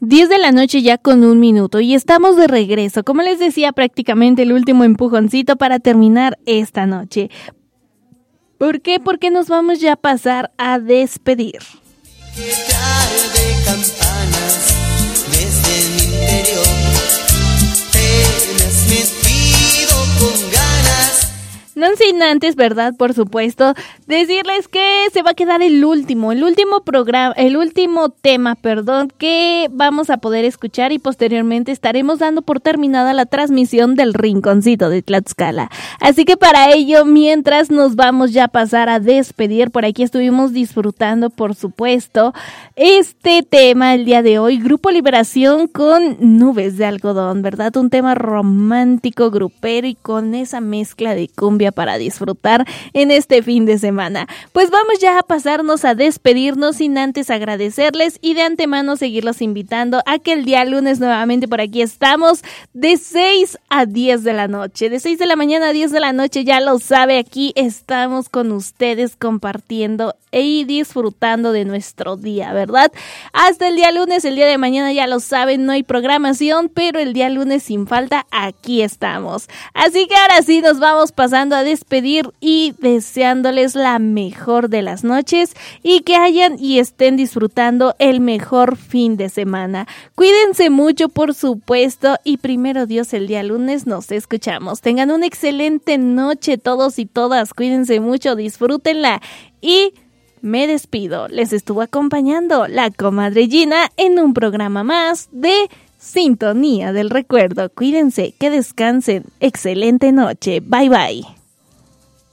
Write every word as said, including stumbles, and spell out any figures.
diez de la noche ya con un minuto y estamos de regreso. Como les decía, prácticamente el último empujoncito para terminar esta noche. ¿Por qué? Porque nos vamos ya a pasar a despedir. Que tarde campanas desde mi interior, te has metido con ganas. No sin antes, ¿verdad? Por supuesto, decirles que se va a quedar el último, el último programa, el último tema, perdón, que vamos a poder escuchar y posteriormente estaremos dando por terminada la transmisión del Rinconcito de Tlaxcala. Así que para ello, mientras nos vamos ya a pasar a despedir, por aquí estuvimos disfrutando, por supuesto, este tema el día de hoy, Grupo Liberación con Nubes de Algodón, ¿verdad? Un tema romántico, grupero y con esa mezcla de cumbia para disfrutar en este fin de semana. Pues vamos ya a pasarnos a despedirnos sin antes agradecerles y de antemano seguirlos invitando a que el día lunes nuevamente por aquí estamos de seis a diez de la noche, de seis de la mañana a diez de la noche, ya lo sabe, aquí estamos con ustedes compartiendo y disfrutando de nuestro día, ¿verdad? Hasta el día lunes, el día de mañana ya lo saben, no hay programación, pero el día lunes sin falta aquí estamos. Así que ahora sí nos vamos pasando a despedir y deseándoles la mejor de las noches y que hayan y estén disfrutando el mejor fin de semana. Cuídense mucho, por supuesto, y primero Dios, el día lunes nos escuchamos. Tengan una excelente noche todos y todas, cuídense mucho, disfrútenla y me despido. Les estuvo acompañando la comadre Gina en un programa más de Sintonía del Recuerdo. Cuídense, que descansen. Excelente noche. Bye bye.